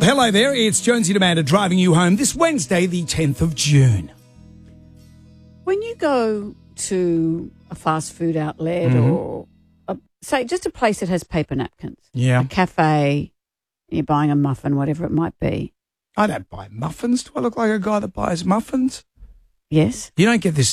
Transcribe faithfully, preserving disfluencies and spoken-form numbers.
Hello there, it's Jonesy and Amanda driving you home this Wednesday, the tenth of June. When you go to a fast food outlet Mhm. or, a, say, just a place that has paper napkins, Yeah. a cafe, and you're buying a muffin, whatever it might be. I don't buy muffins. Do I look like a guy that buys muffins? Yes. You don't get this